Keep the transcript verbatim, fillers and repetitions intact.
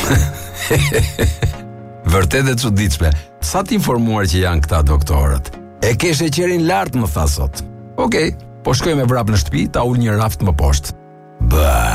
Vërtet e çuditshme. Sa të informuar që janë këta doktorët. E ke sheqerin lart, më tha sot. Okej, okay, po shkoj me vrap në shtëpi, ta ul një raft më poshtë. Ba.